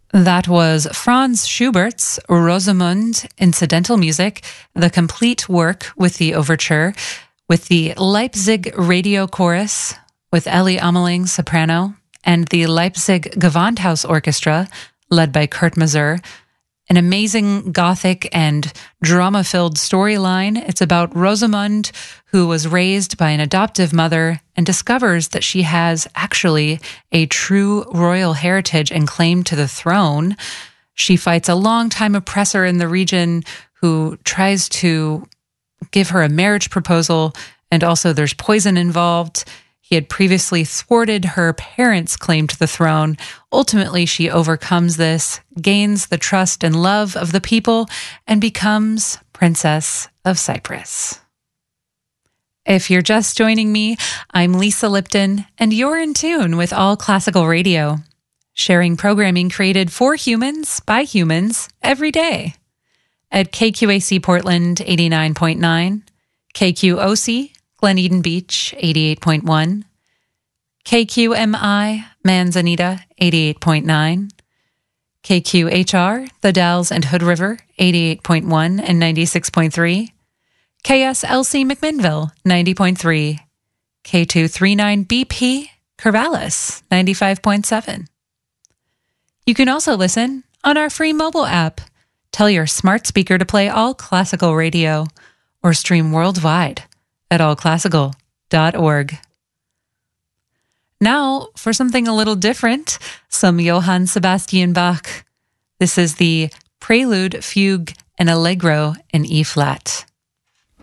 That was Franz Schubert's Rosamunde incidental music, the complete work with the overture, with the Leipzig Radio Chorus, with Ellie Ameling, soprano, and the Leipzig Gewandhaus Orchestra, led by Kurt Masur. An amazing gothic and drama-filled storyline. It's about Rosamunde, who was raised by an adoptive mother and discovers that she has actually a true royal heritage and claim to the throne. She fights a longtime oppressor in the region who tries to give her a marriage proposal, and also there's poison involved. He had previously thwarted her parents' claim to the throne. Ultimately, she overcomes this, gains the trust and love of the people, and becomes Princess of Cyprus. If you're just joining me, I'm Lisa Lipton, and you're in tune with All Classical Radio, sharing programming created for humans by humans every day. At KQAC Portland 89.9, KQOC Glen Eden Beach 88.1, KQMI Manzanita 88.9, KQHR The Dalles and Hood River 88.1 and 96.3, KSLC McMinnville 90.3, K239BP Corvallis 95.7. You can also listen on our free mobile app. Tell your smart speaker to play All Classical Radio or stream worldwide at allclassical.org. Now, for something a little different, some Johann Sebastian Bach. This is the Prelude, Fugue, and Allegro in E-flat.